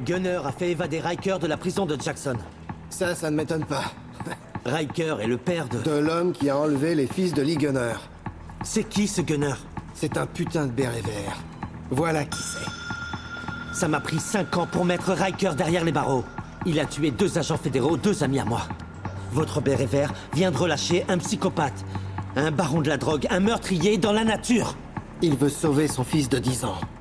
Gunner a fait évader Riker de la prison de Jackson. Ça ne m'étonne pas. Riker est le père de... De l'homme qui a enlevé les fils de Lee Gunner. C'est qui ce Gunner? C'est un putain de béret vert. Voilà qui c'est. Ça m'a pris 5 ans pour mettre Riker derrière les barreaux. Il a tué 2 agents fédéraux, 2 amis à moi. Votre béret vert vient de relâcher un psychopathe, un baron de la drogue, un meurtrier dans la nature. Il veut sauver son fils de 10 ans.